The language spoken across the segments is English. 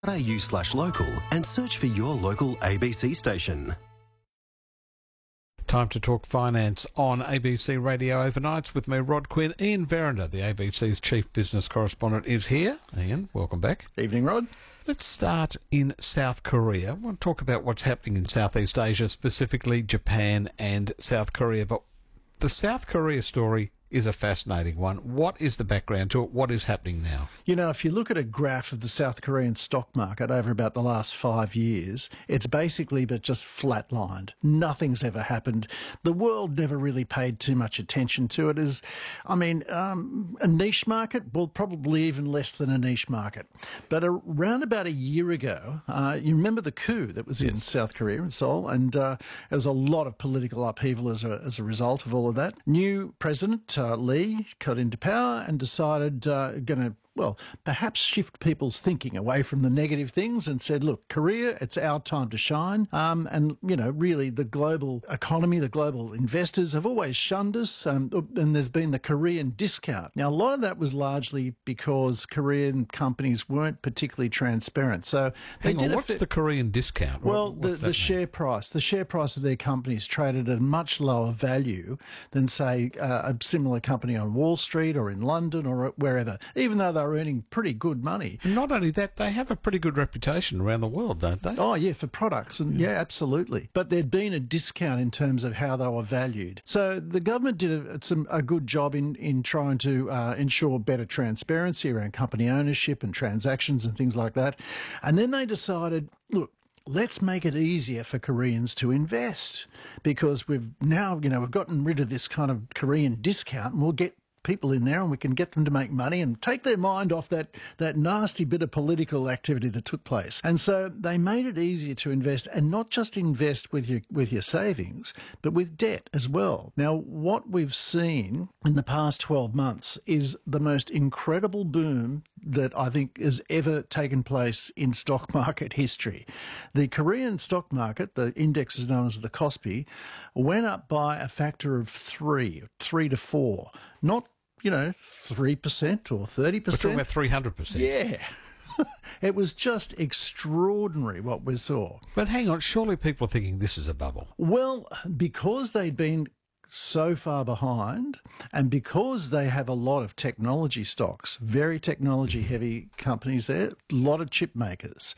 au/local and search for your local ABC station. Time to talk finance on ABC Radio Overnights with me, Rod Quinn. Ian Verinder, the ABC's Chief Business Correspondent, is here. Ian, welcome back. Evening, Rod. Let's start in South Korea. I want to talk about what's happening in Southeast Asia, specifically Japan and South Korea. But the South Korea story is a fascinating one. What is the background to it? What is happening now? You know, if you look at a graph of the South Korean stock market over about the last 5 years, it's basically but just flatlined. Nothing's ever happened. The world never really paid too much attention to it. A niche market, well, probably even less than a niche market. But around about a year ago, you remember the coup that was in South Korea, in Seoul, and there was a lot of political upheaval as a result of all of that. New president, Lee, got into power and decided perhaps shift people's thinking away from the negative things and said, look, Korea, it's our time to shine. Really the global economy, the global investors have always shunned us, and there's been the Korean discount. Now, a lot of that was largely because Korean companies weren't particularly transparent. So what's the Korean discount? Well, the share price of their companies traded at a much lower value than, say, a similar company on Wall Street or in London or wherever, even though they're earning pretty good money. Not only that, they have a pretty good reputation around the world, don't they? Oh, yeah, for products. And yeah, absolutely. But there'd been a discount in terms of how they were valued. So the government did a good job in trying to ensure better transparency around company ownership and transactions and things like that. And then they decided, look, let's make it easier for Koreans to invest, because we've gotten rid of this kind of Korean discount, and we'll get people in there and we can get them to make money and take their mind off that nasty bit of political activity that took place. And so they made it easier to invest, and not just invest with your savings, but with debt as well. Now, what we've seen in the past 12 months is the most incredible boom that I think has ever taken place in stock market history. The Korean stock market, the index is known as the Kospi, went up by a factor of 3 to 4. Not 3% or 30%. We're talking about 300%. Yeah. It was just extraordinary what we saw. But hang on, surely people are thinking this is a bubble. Well, because they'd been so far behind, and because they have a lot of technology stocks, very technology heavy companies there, a lot of chip makers.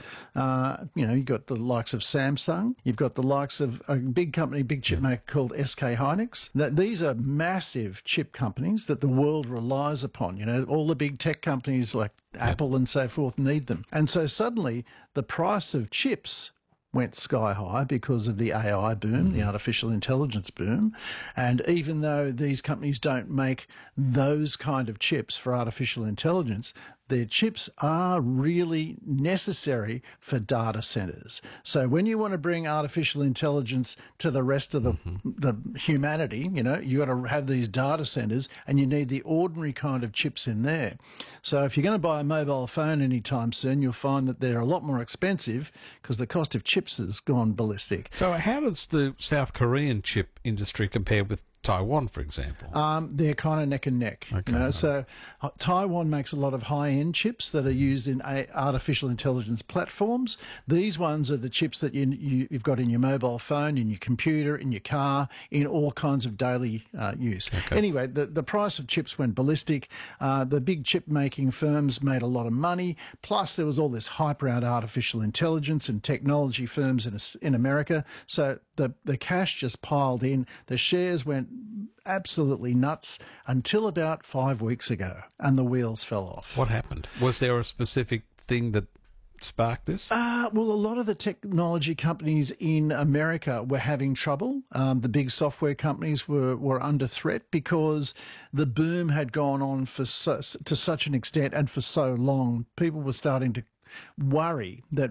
You've got the likes of Samsung, you've got the likes of a big chip maker called SK Hynix. These are massive chip companies that the world relies upon. All the big tech companies like Apple and so forth need them. And so suddenly the price of chips went sky high because of the AI boom, the artificial intelligence boom. And even though these companies don't make those kind of chips for artificial intelligence, their chips are really necessary for data centers. So when you want to bring artificial intelligence to the rest of the humanity, you got to have these data centers, and you need the ordinary kind of chips in there. So if you're going to buy a mobile phone anytime soon, you'll find that they're a lot more expensive because the cost of chips has gone ballistic. So how does the South Korean chip industry compare with Taiwan, for example? They're kind of neck and neck. Okay. So Taiwan makes a lot of high-end chips that are used in artificial intelligence platforms. These ones are the chips that you've got in your mobile phone, in your computer, in your car, in all kinds of daily use. Okay. Anyway, the price of chips went ballistic. The big chip-making firms made a lot of money. Plus, there was all this hype around artificial intelligence and technology firms in America. So the cash just piled in. The shares went absolutely nuts until about 5 weeks ago, and the wheels fell off. What happened? Was there a specific thing that sparked this? Well, a lot of the technology companies in America were having trouble. The big software companies were under threat because the boom had gone on to such an extent and for so long. People were starting to worry that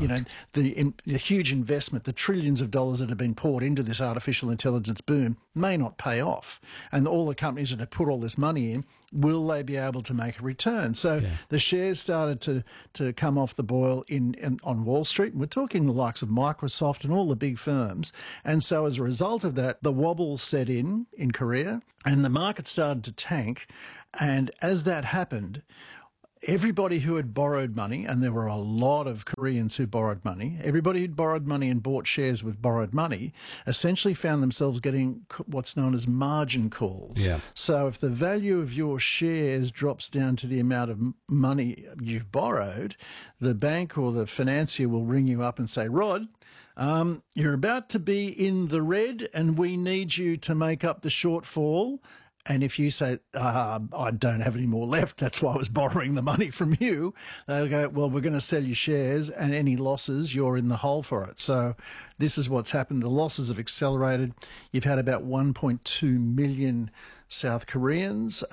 the huge investment, the trillions of dollars that have been poured into this artificial intelligence boom may not pay off, and all the companies that have put all this money in, will they be able to make a return? So the shares started to come off the boil on Wall Street. We're talking the likes of Microsoft and all the big firms, and so as a result of that, the wobble set in Korea, and the market started to tank. And as that happened, everybody who had borrowed money, and there were a lot of Koreans who borrowed money, everybody who'd borrowed money and bought shares with borrowed money essentially found themselves getting what's known as margin calls. Yeah. So if the value of your shares drops down to the amount of money you've borrowed, the bank or the financier will ring you up and say, Rod, you're about to be in the red and we need you to make up the shortfall. And if you say, I don't have any more left, that's why I was borrowing the money from you, they'll go, well, we're going to sell you shares, and any losses, you're in the hole for it. So this is what's happened. The losses have accelerated. You've had about 1.2 million South Koreans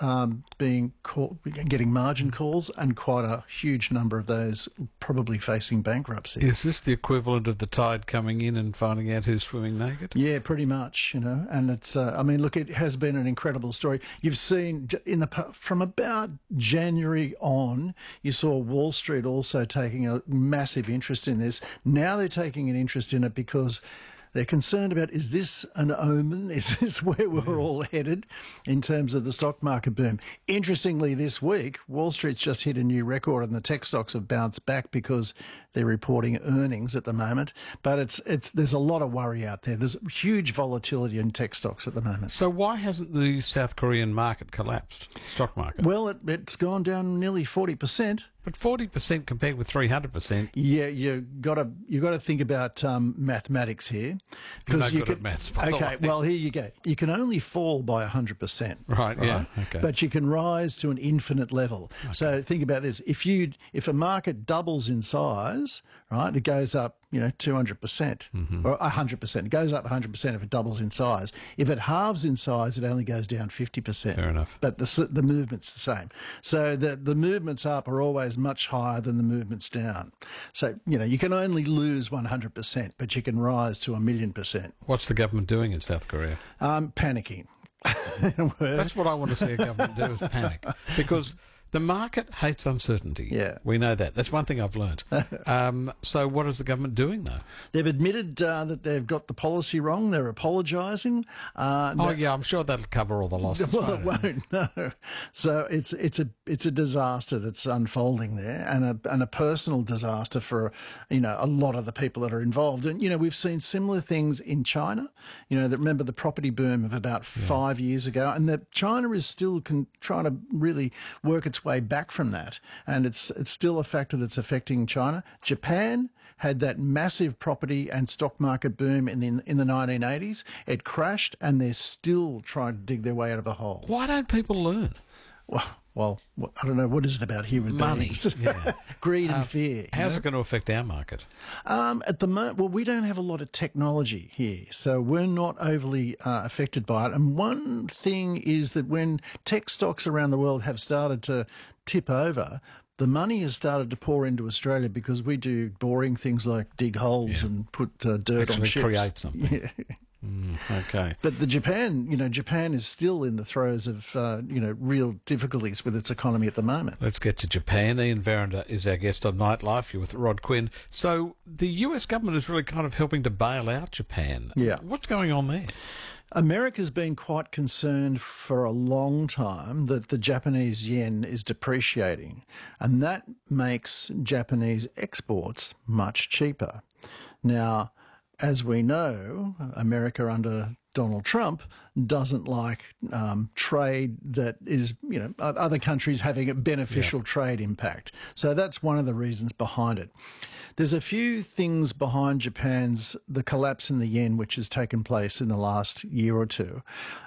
getting margin calls, and quite a huge number of those probably facing bankruptcy. Is this the equivalent of the tide coming in and finding out who's swimming naked? Yeah, pretty much, and it's, look, it has been an incredible story. You've seen from about January on, you saw Wall Street also taking a massive interest in this. Now they're taking an interest in it because they're concerned about, is this an omen? Is this where we're all headed in terms of the stock market boom? Interestingly, this week, Wall Street's just hit a new record and the tech stocks have bounced back because they're reporting earnings at the moment. But there's a lot of worry out there. There's huge volatility in tech stocks at the moment. So why hasn't the South Korean market collapsed, stock market? Well, it's gone down nearly 40%. But 40% compared with 300%. Yeah, you got to think about mathematics here, because you're no good at maths. By the way. Well, here you go. You can only fall by 100%. Right. Yeah. Okay. But you can rise to an infinite level. Okay. So think about this: if a market doubles in size, right, it goes up 200% or 100%. It goes up 100% if it doubles in size. If it halves in size, it only goes down 50%. Fair enough. But the movement's the same. So the movements up are always much higher than the movements down. So, you can only lose 100%, but you can rise to 1,000,000%. What's the government doing in South Korea? Panicking. That's what I want to see a government do, is panic. Because the market hates uncertainty. Yeah. We know that. That's one thing I've learned. So what is the government doing, though? They've admitted that they've got the policy wrong. They're apologising. I'm sure that'll cover all the losses. Well, it won't, no. So it's a disaster that's unfolding there, and a personal disaster for, a lot of the people that are involved. And, we've seen similar things in China. Remember the property boom of about 5 years ago, and that China is still trying to really work its way back from that, and it's still a factor that's affecting China. Japan had that massive property and stock market boom in the 1980s. It crashed, and they're still trying to dig their way out of the hole. Why don't people learn? Well, I don't know. What is it about human beings? Yeah. Greed and fear. How's it going to affect our market? At the moment, we don't have a lot of technology here, so we're not overly affected by it. And one thing is that when tech stocks around the world have started to tip over, the money has started to pour into Australia because we do boring things like dig holes and put dirt on ships. Create something. Yeah. Okay. But Japan is still in the throes of, real difficulties with its economy at the moment. Let's get to Japan. Ian Verrinder is our guest on Nightlife. You're with Rod Quinn. So the US government is really kind of helping to bail out Japan. Yeah. What's going on there? America's been quite concerned for a long time that the Japanese yen is depreciating, and that makes Japanese exports much cheaper. Now, as we know, America under Donald Trump doesn't like trade that is, other countries having a beneficial trade impact. So that's one of the reasons behind it. There's a few things behind the collapse in the yen, which has taken place in the last year or two.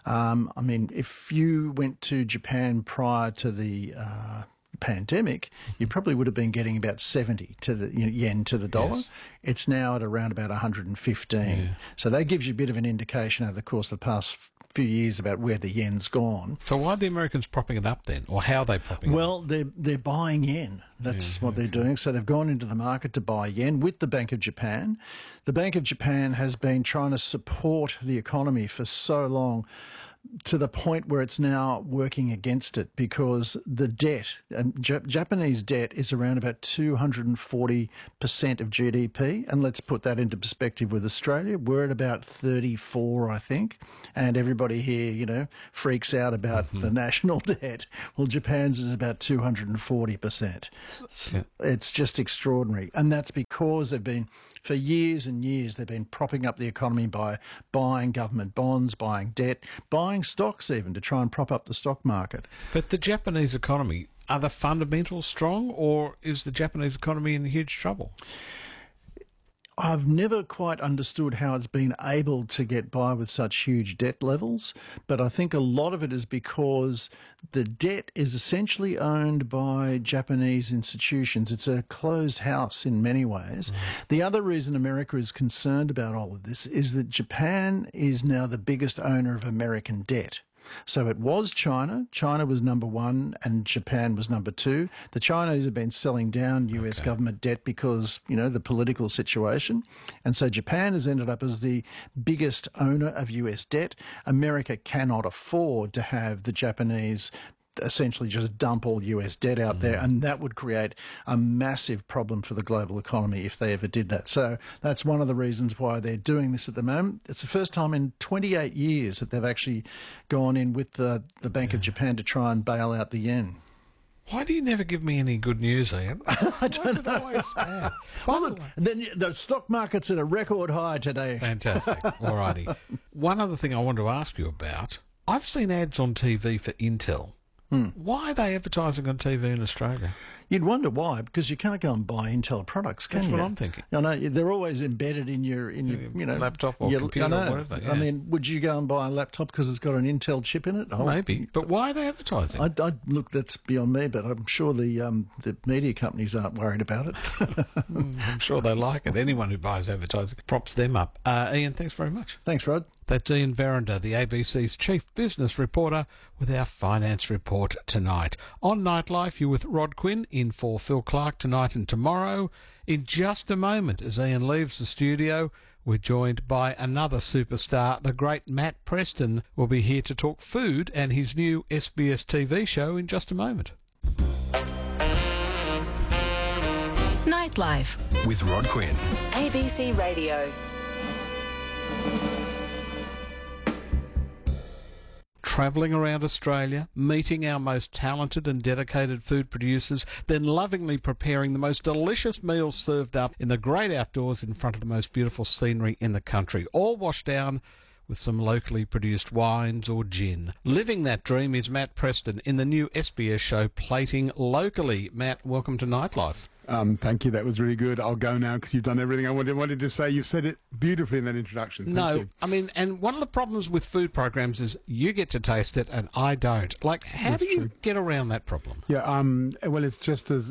If you went to Japan prior to the pandemic, you probably would have been getting about 70 to the yen to the dollar. Yes. It's now at around about 115. Yeah. So that gives you a bit of an indication over the course of the past few years about where the yen's gone. So why are the Americans propping it up then? Or how are they propping it up? Well, they're buying yen. That's what they're doing. So they've gone into the market to buy yen with the Bank of Japan. The Bank of Japan has been trying to support the economy for so long to the point where it's now working against it, because the debt, and Japanese debt is around about 240% of GDP. And let's put that into perspective with Australia. We're at about 34, I think. And everybody here, freaks out about the national debt. Well, Japan's is about 240%. It's just extraordinary. And that's because they've been, for years and years, they've been propping up the economy by buying government bonds, buying debt, buying stocks even to try and prop up the stock market. But the Japanese economy, are the fundamentals strong, or is the Japanese economy in huge trouble? I've never quite understood how it's been able to get by with such huge debt levels, but I think a lot of it is because the debt is essentially owned by Japanese institutions. It's a closed house in many ways. The other reason America is concerned about all of this is that Japan is now the biggest owner of American debt. So it was China. China was number one and Japan was number two. The Chinese have been selling down US government debt because, the political situation. And so Japan has ended up as the biggest owner of US debt. America cannot afford to have the Japanese essentially just dump all US debt out there, and that would create a massive problem for the global economy if they ever did that. So that's one of the reasons why they're doing this at the moment. It's the first time in 28 years that they've actually gone in with the Bank of Japan to try and bail out the yen. Why do you never give me any good news, Ian? I don't know. Well, look, then the stock market's at a record high today. Fantastic. All righty. One other thing I want to ask you about. I've seen ads on TV for Intel. Why are they advertising on TV in Australia? You'd wonder why, because you can't go and buy Intel products, can you? That's what I'm thinking. I know they're always embedded in your laptop or computer or whatever. Yeah. I mean, would you go and buy a laptop because it's got an Intel chip in it? Oh, maybe, but why are they advertising? Look, that's beyond me, but I'm sure the media companies aren't worried about it. I'm sure they like it. Anyone who buys advertising props them up. Ian, thanks very much. Thanks, Rod. That's Ian Verinder, the ABC's chief business reporter, with our finance report tonight. On Nightlife, you're with Rod Quinn in for Phil Clark tonight and tomorrow. In just a moment, as Ian leaves the studio, we're joined by another superstar. The great Matt Preston will be here to talk food and his new SBS TV show in just a moment. Nightlife with Rod Quinn. ABC Radio. Travelling around Australia, meeting our most talented and dedicated food producers, then lovingly preparing the most delicious meals served up in the great outdoors in front of the most beautiful scenery in the country, all washed down with some locally produced wines or gin. Living that dream is Matt Preston in the new SBS show Plating Locally. Matt, welcome to Nightlife. Thank you. That was really good. I'll go now because you've done everything I wanted to say. You've said it beautifully in that introduction. Thank you. I mean, and one of the problems with food programs is you get to taste it and I don't. Like, how do you get around that problem? Yeah. Well, it's just as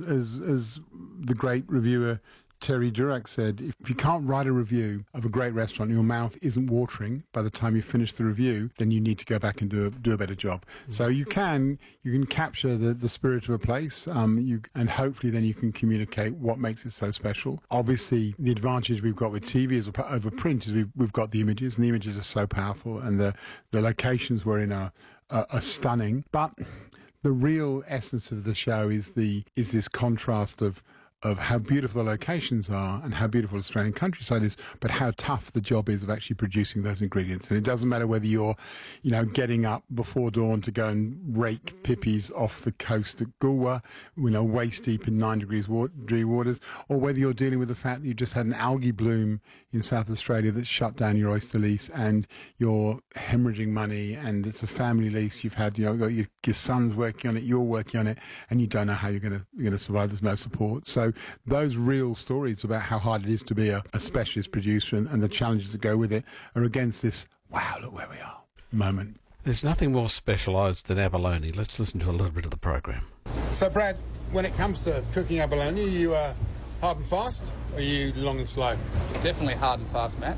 the great reviewer Terry Durack said, if you can't write a review of a great restaurant and your mouth isn't watering by the time you finish the review, then you need to go back and do a better job. So you can capture the spirit of a place, and hopefully then you can communicate what makes it so special. Obviously, the advantage we've got with TV is over print is we've got the images, and the images are so powerful, and the locations we're in are stunning. But the real essence of the show is this contrast of how beautiful the locations are and how beautiful Australian countryside is, but how tough the job is of actually producing those ingredients. And it doesn't matter whether you're, getting up before dawn to go and rake pippies off the coast at Goolwa, waist deep in 9 degree waters, or whether you're dealing with the fact that you just had an algae bloom in South Australia that shut down your oyster lease and you're hemorrhaging money and it's a family lease. You've had, your son's working on it, you're working on it, and you don't know how you're going to survive. There's no support. So those real stories about how hard it is to be a specialist producer and the challenges that go with it are against this, wow, look where we are moment. There's nothing more specialised than abalone. Let's listen to a little bit of the program. So, Brad, when it comes to cooking abalone, are you hard and fast, or are you long and slow? Definitely hard and fast, Matt.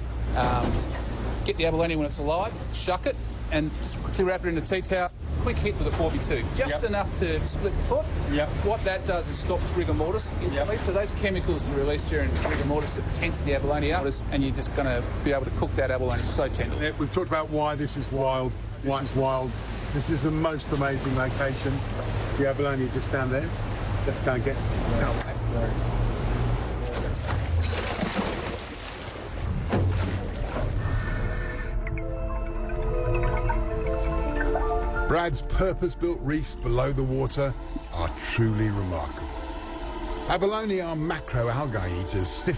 Get the abalone when it's alive, shuck it, and just quickly wrap it in a tea towel. Quick hit with a 4x2, just enough to split the foot. Yep. What that does is stops rigor mortis instantly. So those chemicals that are released during rigor mortis that tense the abalone out, and you're just going to be able to cook that abalone so tenderly. We've talked about why this is wild This is wild. This is the most amazing location. The abalone just down there. Let's go and get Brad's purpose-built reefs below the water are truly remarkable. Abalone are macroalgae eaters, stiff